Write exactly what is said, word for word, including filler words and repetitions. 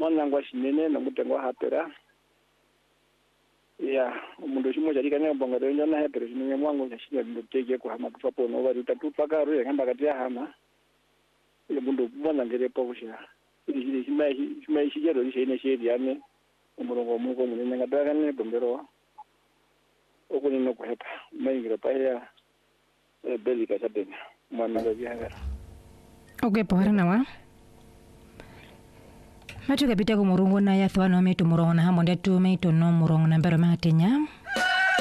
mwana ngwa shinene na mutengo hapera ya umundu shimo jari kanya bonga renjo na hapera shinene mwangu yashia ndotege ko hama tupapo no bari tatupaka ro yakamba kati ya hama ile mundu mwana ngere pokusha ili shimai shimai shijero shine shedi yane umurongo muko munene ngadaga ne bombero okuni no kuhepa maingira paya beli ka sabena mwana ngabia okay pora nawa Matu kapita ku murungu na ya thwano metu murongo na hamonde tu metu no murongo na mbero matenya